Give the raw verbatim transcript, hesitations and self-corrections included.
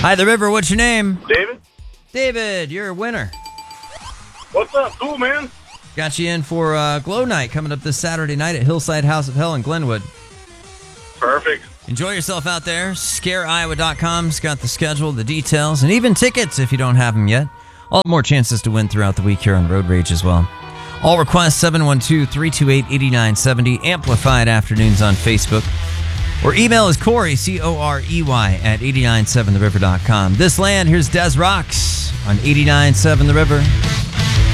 Hi, The River. What's your name? David? David, you're a winner. What's up? Cool, man. Got you in for uh, Glow Night coming up this Saturday night at Hillside House of Hell in Glenwood. Perfect. Enjoy yourself out there. scare iowa dot com's got the schedule, the details, and even tickets if you don't have them yet. All more chances to win throughout the week here on Road Rage as well. All requests seven one two, three two eight, eight nine seven zero. Amplified Afternoons on Facebook. Or email is Corey, C O R E Y, at eight nine seven the river dot com. This land, here's Des Rocks on eighty-nine point seven The River.